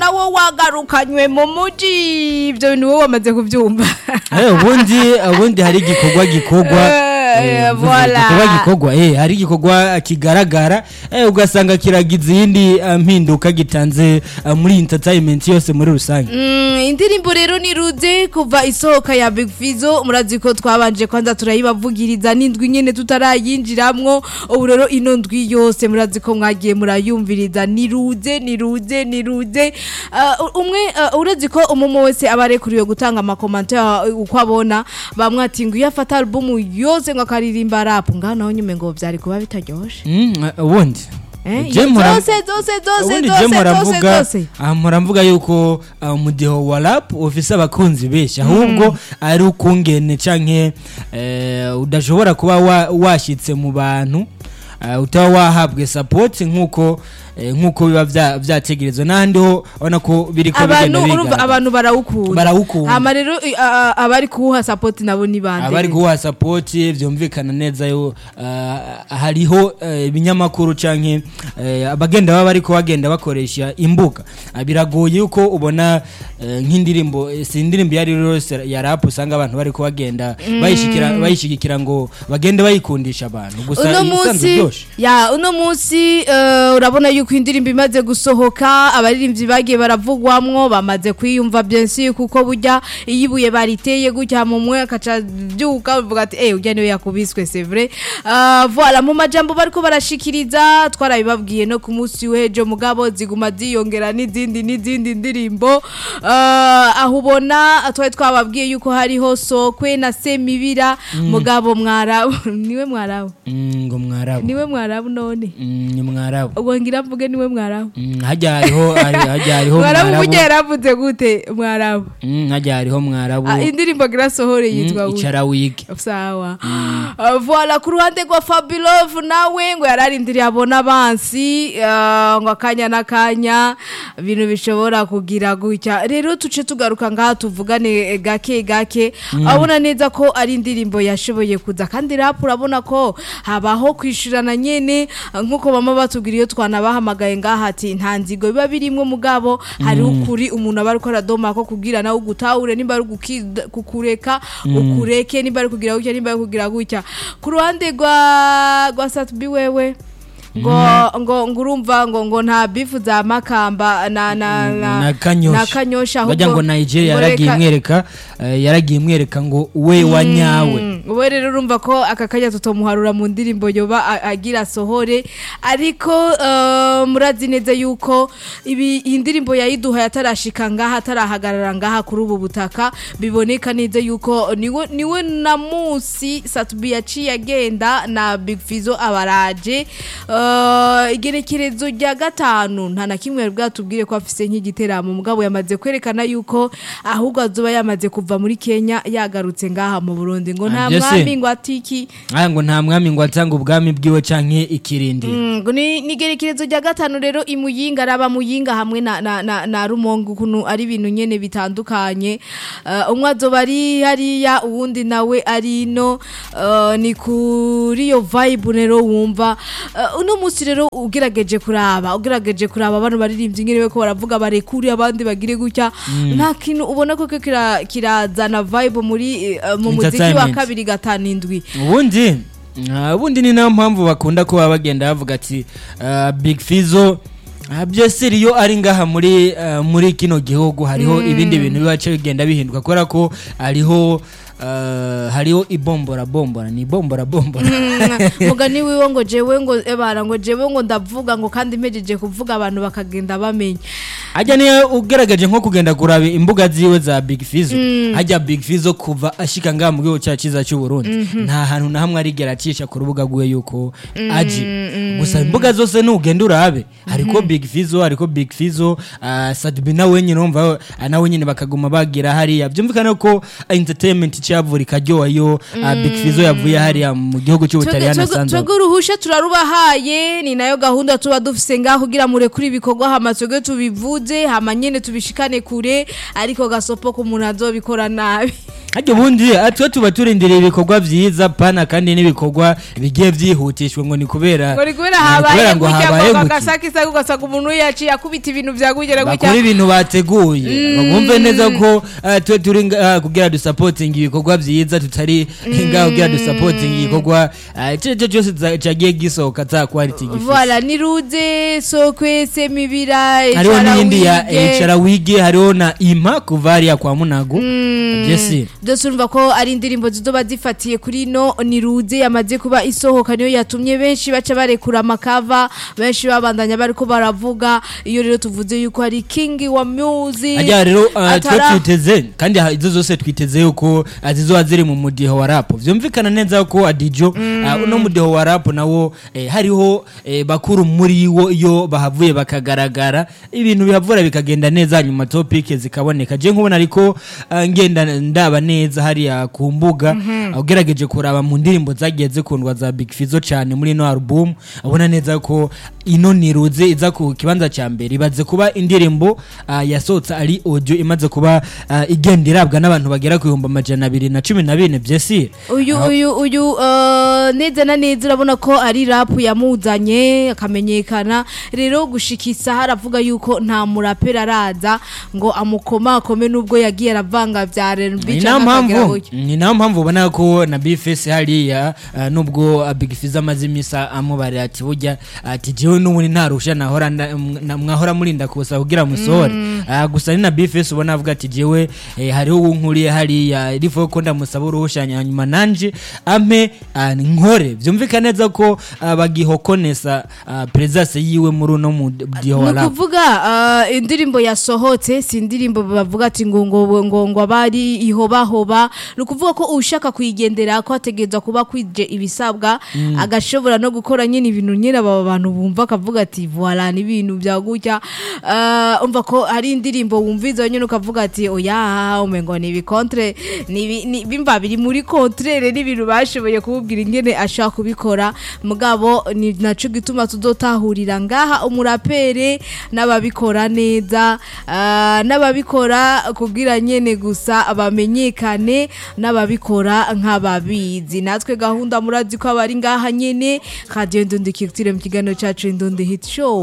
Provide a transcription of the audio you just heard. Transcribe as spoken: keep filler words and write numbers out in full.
wo wagarukanywe mu muji ibyo bintu wowe wamaze kubyumva eh ubundi ubundi hari igikorwa gikorwa Eh, voilà. igikorwa gikorwa eh hari igikorwa kigaragara eh ugasanga kiragize iyindi uh, mpinduka gitanze uh, muri entertainment yose muri rusange. Mm, indirimbo rero niruze kuva isohoka ya Big Fizzo murazi ko twabanje kwanza turayibavugiriza n'indwi nyene tutarayinjiramwo ubu rero ino ndwi yose murazi ko mwagiye murayumviriza niruze niruze niruze uh, umwe uh, urazi ko umumo wese abarekuriwe gutanga amakommentaire uko abona bamwati ngo yafata album yose ngo akaririmba rap ngana nyume ngo byari kuba bitaryoshe. Mm, uh, ubundi Eh, zose zose zose zose zose muramvuga yuko umudiho wa rap ufise abakunzi benshi ahubwo ari ukungene canke udashobora kuba washitse mu bantu utaba wahabwe support nkuko nkuko biba vyategerezwa nandi ho ubona ko biri ko bigenda biga abantu barawukunda barawukunda hama rero abari kuha support nabo ni bande abari kuha support vyumvikana neza yo hariho ibinyamakuru canke abagenda baba bari ko bagenda bakoresha imbuga biragoye yuko ubona nk'indirimbo sindirimbo yari rose ya rap usanga abantu bari ko bagenda bayishikira bayishigikira ngo bagende bayikundisha abantu gusa isanzwe byoshe ya uno munsi urabona yuko indirimbo imaze gusohoka abaririmbyi bagiye baravugwamwo bamaze kwiyumva byensi kuko burya iyibuye bariteye gutya mu mwe akaca byuka uvuga ati eh ujya niwe yakubiswe c'est vrai uh, voilà mu majambo bariko barashikiriza twarabibabwiye no ku munsi w'ejo mugabo ziguma ziyongera n'izindi n'izindi ndirimbo uh, aho ubona twari twababwiye yuko hariho Sokwe na Semibira mm. mugabo mwarabu niwe mwarabu mm, ngo mwarabu niwe mwarabu none mm, ni mwarabu ubwo ngira mvuge niwe mwarabu mm, hajya hariho hajya hariho mwarabu mujye yaravuze gute mwarabu mm, hajya hariho mwarabu ah, indirimbo grasohore yitwa mm, icara wige sawa mm. uh, voilà ku ruhande rwa Fabilove nawe ngo yararindiriye abona bansi uh, ngo akanya nakanya ibintu bishobora kugira gutya rero tuce tugaruka ngaha tuvugane gake gake mm. abona neza ko ari indirimbo yashoboye kuza kandi rap urabona ko habaho kwishurana nyene nkuko bama batubwiriye twanabahamagaye ngaha ati nta nzigo biba birimwe mugabo mm. hari ukuri umuntu abari ko radoma ko kugira nawe gutahure nimba ari kukureka mm. ukureke nimba ari kugira gutya nimba ari kugira gutya ku ruhande rwa rwa Satbi wewe ngo mm. ngo ngurumva ngo ngo nta bifu za Makamba na na na, na kanyosha na kanyosha ahubwo bajya ngo Nigeria yaragiye imwereka uh, yaragiye imwereka ngo we mm. wanyawe we rero urumva ko aka kanya tutomuharura mu ndirimbo yoba agira sohore ariko uh, murazi neza yuko ibi indirimbo yayiduha yatarashika ngaha atarahagarara ngaha kuri ubu butaka biboneka neza yuko niwe niwe na musi Satbi yaciye agenda na Big Fizzo abaraje uh, igerekerezo rya gatanu nta na kimwe bwatubwire ko afise nk'igiteramo mugabo yamaze kwerekana yuko ahubwo azoba yamaze kuva muri Kenya yagarutse ngaha mu Burundi ngo nta mwami ngo atiki aya ngo nta mwami ngo atanga ubwami bwiwe canke ikirindi ngo ni nigerekerezo rya gatanu rero imuyinga araba muyinga hamwe na na na, na Rumongo kuno ari ibintu nyene bitandukanye uh, umwe azoba ari hariya uwundi nawe ari no uh, ni kuri yo vibe rero wumva uh, uno musi rero ugerageje kuraba ugerageje kuraba abantu baririmbye ngerewe ko baravuga barekuri abandi bagire gutya mm. nta kintu ubona ko kira kirazana vibe muri uh, mu muziki wa kabiri gatanu indwi ubundi ubundi ni nayo mpamvu bakunda kuba bagenda bavuga ati uh, Big Fizzo uh, byose iyo ari ngaha muri uh, muri kino gihugu hariho mm. ibindi bintu bibace bigenda bihinduka kubera ko hariho Uh, hariho ibombora bombora ni bombora bombora mugani wiwe ngo jewe ngo ebara ngo jewe ngo ndavuga ngo kandi mpejeje kuvuga abantu bakagenda bamenya ajya niyo ugeragaje nko kugenda kuraba imbuga ziwe za Big Fizzo mm. ajya Big Fizzo kuva ashika ngaha mu gihugu cyaciza cy'u Burundi mm -hmm. nta hantu na hamwe arigera acisha ku rubuga rwe yuko mm -hmm. aji gusa imbuga zose n'ugenda urabe hariko Big Fizzo hariko Big Fizzo uh, Satbi nawe nyine umva nawe nyine bakaguma bagira hariya byumvikana ko entertainment cyavura kajyo yo uh, Big Fizzo yavuye hariya mu gihugu cy'Ubutaliyana sanzo twego ruhusha turarubahaye ni nayo gahunda tuba dufise ngaho kugira mure kuri bikorwa hamatsoge tubivuze hamanyene tubishikane kure ariko gasopo ko umuntu azobikora nabi Hajya bundi atwe tuba turindiriye ibikorwa vyiza pana kandi n'ibikorwa bigiye vyihutishwe ngo ni kubera ngo ni kubera habaye ngo habaye gasaki saki ugasanga umuntu yaciye akubita ibintu vyagugera gutya bakora ibintu bateguye bagumve neza ko twe turi kugira du supporting ibikorwa vyiza tutari ngaho kugira du supporting ibikorwa cyo cyose cagiye gisohoka za quality gifise voilà ni ruze sokwe semibira hariho n'indi ya Echara wige hariho na Ima kuvaria kwa Munago Jesse Dose urumva ko ari indirimbo zizoba zifatiye kuri no ni ruze yamaze kuba isohoka niyo yatumye benshi baca barekura makava benshi babandanya bariko baravuga iyo rero tuvuze yuko ari king wa music ajya rero twe twiteze kandi izo zose twiteze yuko azizoba ziri mu mudiho wa rap vyumvikana neza ko Adijo no mudiho wa rap nawo hariho bakuru muri wo iyo bahavuye bakagaragara ibintu bihavura bikagenda neza nyuma topic zikaboneka je nkubona ariko ngenda ndaba neza hariya ku mbuga ugerageje kuraba mu ndirimbo zagiye zikundwa za Big Fizzo cyane muri no album abona neza ko ino niruze iza ku kibanza cya mbere ibaze kuba indirimbo uh, yasohotse ari audio imaze kuba uh, igenda irabwa n'abantu bagera ku bihumbi amajana abiri na cumi na bine byesi uyu uh, uyu uyu uh, neza na neza urabona ko ari rap yamuzanye akamenyekana rero gushikisa haravuga yuko nta murapera araza ngo amukoma akome nubwo yagiye aravanga vya R and B cyangwa ni nayo mpamvu ubona ko na Bface hariya uh, nubwo uh, Big Fizzo amazimisa amubare ati burya ati jewe n'ubundi ntarusha nahora mwahora murinda kusa kugira musore mm. uh, gusa ni na Bface ubona avuga ati jewe eh, hariho unkuriye hariya rifo ko ndamusaba uruhushanya nyuma nanje ampe uh, nkore vyumvikana neza ko uh, bagihokonesa uh, presence yiwe muri no mu diho wala nukuvuga uh, indirimbo yasohotse si indirimbo bavuga ati ngo ngo ngo ngo abari ihoba hoba nukuvuga ko ushaka kuyigendera ko ategezwa kuba kwije ibisabwa mm. agashobora no gukora nyine ibintu nyine aba bantu bumva akavuga ati voilà ni ibintu byagutya uh, umva ko hari indirimbo wumviza nyine ukavuga ati oya umengo ni bikontre ni bimva biri muri contraire ni ibintu bashoboye kububwira ingene ashaka kubikora mugabo ni naco gituma tuzotahurira ngaha umurapere n'ababikora neza uh, n'ababikora kugira nyene gusa abamenyekane n'ababikora nk'ababizi natwe gahunda murazi ko abari ngaha nyene Radio Ndundi Culture mu kiganiro cyacu Ndundi Hit Show